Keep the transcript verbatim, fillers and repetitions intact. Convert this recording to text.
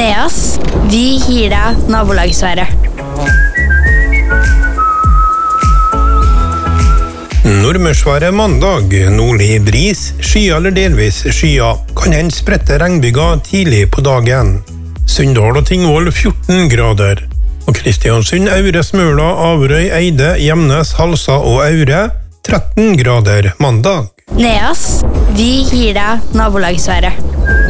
Neas, vi gir deg nabolagsværet. Nordmørsværet mandag, nordlig bris, skya eller delvis skya, kan hende sprette regnbyger tidlig på dagen. Sunndal og Tingvoll fjorten grader, og Kristiansund, Aure, Smøla, Averøy, Eide, Gjemnes, Halsa og Aure tretten grader mandag. Neas, vi gir deg nabolagsværet.